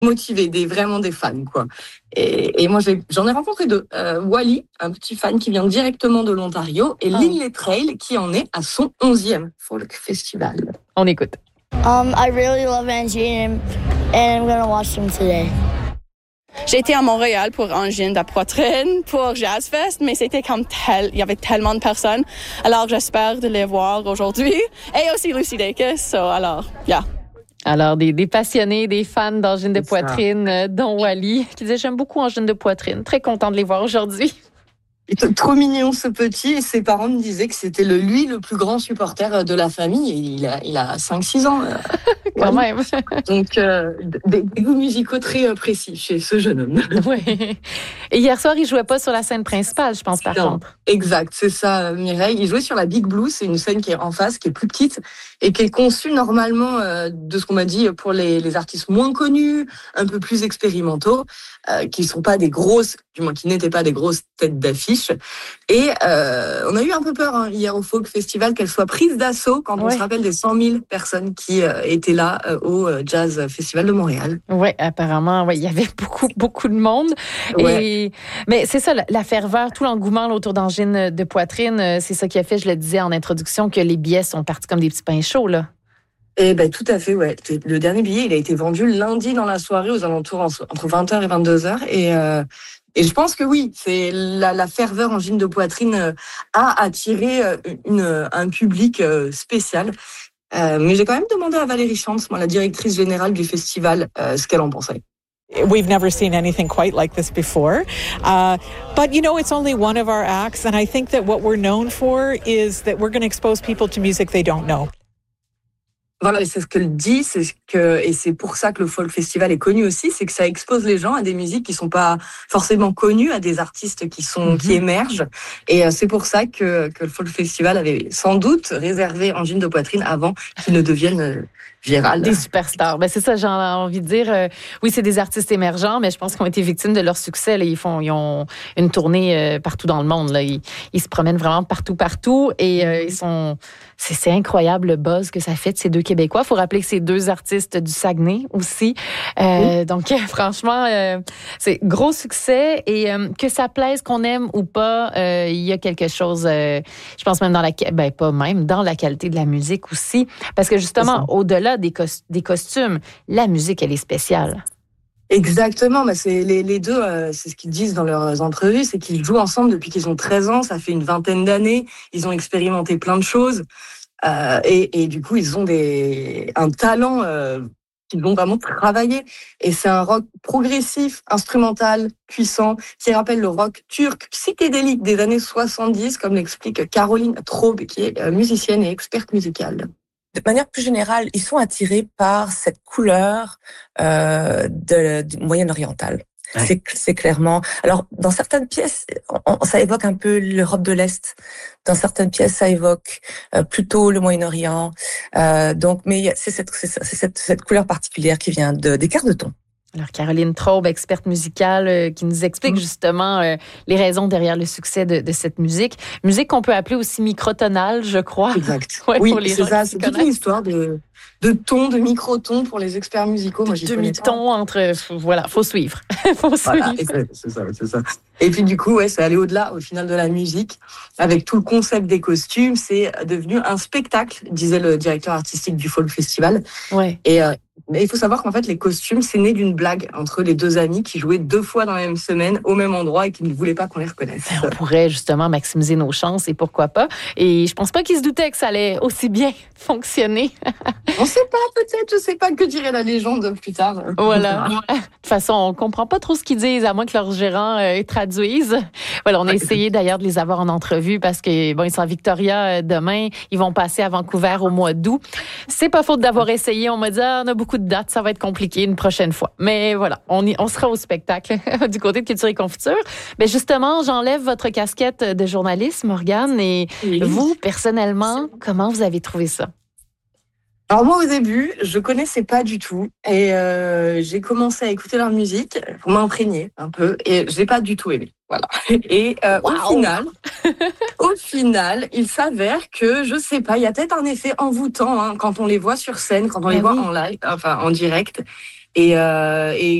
motivés, vraiment des fans, quoi. Et moi, j'en ai rencontré deux. Wally, un petit fan qui vient directement de l'Ontario, et Lynley Trail, qui en est à son 11e folk festival. On écoute. I really love Angine and I'm going to watch them today. J'ai été à Montréal pour Angine de Poitrine, pour Jazz Fest, mais c'était il y avait tellement de personnes. Alors, j'espère de les voir aujourd'hui. Et aussi Lucy Dacus, Alors, des passionnés, des fans d'Angine de Poitrine, dont Wally, qui disait « J'aime beaucoup Angine de Poitrine ». Très content de les voir aujourd'hui. Il est trop mignon, ce petit, et ses parents me disaient que c'était lui le plus grand supporter de la famille, et il a 5-6 ans. Quand même. Donc, des goûts musicaux très précis chez ce jeune homme. Oui. Et hier soir, il jouait pas sur la scène principale, je pense, par contre. Exact, c'est ça, Mireille. Il jouait sur la Big Blue, c'est une scène qui est en face, qui est plus petite, et qui est conçue normalement, de ce qu'on m'a dit, pour les artistes moins connus, un peu plus expérimentaux, qui sont pas des grosses, du moins qui n'étaient pas des grosses têtes d'affiche. Et on a eu un peu peur hier au Folk Festival qu'elle soit prise d'assaut quand on se rappelle des 100 000 personnes qui étaient là au Jazz Festival de Montréal. Oui, apparemment, il y avait beaucoup de monde. Ouais. Mais c'est ça, la ferveur, tout l'engouement autour d'Angine de Poitrine, c'est ça qui a fait, je le disais en introduction, que les billets sont partis comme des petits pains chauds, là. Eh ben, tout à fait, ouais. Le dernier billet, il a été vendu lundi dans la soirée aux alentours entre 20h et 22h. Et je pense que oui, c'est la ferveur Angine de Poitrine a attiré un public spécial. Mais j'ai quand même demandé à Valérie Chantz, la directrice générale du festival, ce qu'elle en pensait. We've never seen anything quite like this before. But, it's only one of our acts. And I think that what we're known for is that we're going to expose people to music they don't know. Voilà, c'est ce qu'elle dit, et c'est pour ça que le Folk Festival est connu aussi, c'est que ça expose les gens à des musiques qui sont pas forcément connues, à des artistes qui émergent. Et c'est pour ça que le Folk Festival avait sans doute réservé Angine de Poitrine avant qu'ils ne deviennent virales. Des superstars. Ben c'est ça, j'ai envie de dire. Oui, c'est des artistes émergents, mais je pense qu'ils ont été victimes de leur succès. Là. Ils ont une tournée partout dans le monde. Là. Ils se promènent vraiment partout, et ils sont. C'est incroyable le buzz que ça fait de ces deux Québécois. Il faut rappeler que c'est deux artistes du Saguenay aussi. Donc, franchement, c'est gros succès. Et que ça plaise, qu'on aime ou pas, il y a quelque chose, je pense même dans la qualité de la musique aussi. Parce que justement, au-delà des costumes, la musique, elle est spéciale. Exactement, c'est les deux, c'est ce qu'ils disent dans leurs entrevues, c'est qu'ils jouent ensemble depuis qu'ils ont 13 ans, ça fait une vingtaine d'années, ils ont expérimenté plein de choses, et du coup ils ont un talent qu'ils vont vraiment travailler, et c'est un rock progressif, instrumental, puissant, qui rappelle le rock turc psychédélique des années 70, comme l'explique Caroline Traube, qui est musicienne et experte musicale. De manière plus générale, ils sont attirés par cette couleur du Moyen-Oriental. Ouais. C'est clairement. Alors, dans certaines pièces, ça évoque un peu l'Europe de l'Est. Dans certaines pièces, ça évoque plutôt le Moyen-Orient. Mais c'est cette couleur particulière qui vient des quarts de ton. Alors, Caroline Traube, experte musicale, qui nous explique justement les raisons derrière le succès de cette musique. Musique qu'on peut appeler aussi microtonale, je crois. Exact. Ouais, oui, c'est ça. C'est toute une histoire de ton, de microton pour les experts musicaux. Moi, demi-ton faut suivre. Voilà, c'est ça. Et puis, du coup, c'est aller au-delà, au final, de la musique. Avec tout le concept des costumes, c'est devenu un spectacle, disait le directeur artistique du Folk Festival. Ouais. Mais il faut savoir qu'en fait, les costumes, c'est né d'une blague entre les deux amis qui jouaient 2 fois dans la même semaine, au même endroit, et qui ne voulaient pas qu'on les reconnaisse. On pourrait justement maximiser nos chances, et pourquoi pas. Et je pense pas qu'ils se doutaient que ça allait aussi bien fonctionner. On sait pas, peut-être, je sais pas, que dirait la légende plus tard. Voilà. De toute façon, on comprend pas trop ce qu'ils disent, à moins que leur gérant traduise. Voilà, on a essayé d'ailleurs de les avoir en entrevue parce que, ils sont à Victoria demain. Ils vont passer à Vancouver au mois d'août. C'est pas faute d'avoir essayé. On m'a dit, on a beaucoup de dates, ça va être compliqué une prochaine fois. Mais voilà, on sera au spectacle du côté de Culture et Confiture. Mais justement, j'enlève votre casquette de journaliste, Morgane, et vous, personnellement, comment vous avez trouvé ça? Alors moi, au début, je connaissais pas du tout, et j'ai commencé à écouter leur musique pour m'imprégner un peu, et j'ai pas du tout aimé. Voilà. Et au final, il s'avère que, je sais pas, il y a peut-être un effet envoûtant quand on les voit sur scène, quand on les voit en live, enfin en direct. Et